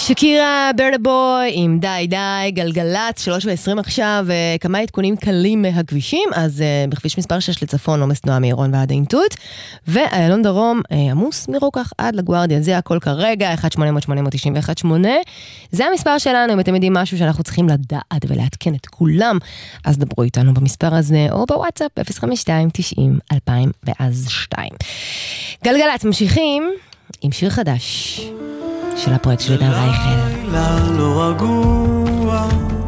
שקירה ברדה בוי עם די די גלגלץ 3:20 עכשיו, כמה עדכונים קלים מהכבישים. אז בכביש מספר 6 לצפון עומס תנועה מעירון ועד עין תות, ואיילון דרום עמוס מרוקח עד לגוארדיה. זה הכל כרגע 1-800-891-8. זה המספר שלנו. אם אתם יודעים משהו שאנחנו צריכים לדעת ולעדכן את כולם, אז דברו איתנו במספר הזה או בוואטסאפ 052-90-2002. גלגלץ ממשיכים עם שיר חדש של הפרויקט של עידן רייכל. לילה לא רגוע